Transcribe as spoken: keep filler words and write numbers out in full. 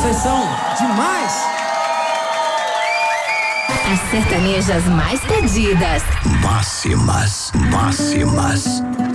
Vocês são demais! As sertanejas mais pedidas. Máximas, máximas.